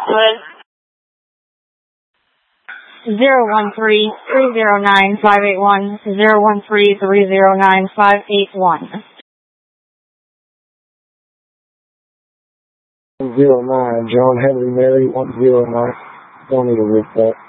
013-309-581, 013-309-581. 09, John Henry Mary 109, 20 to report.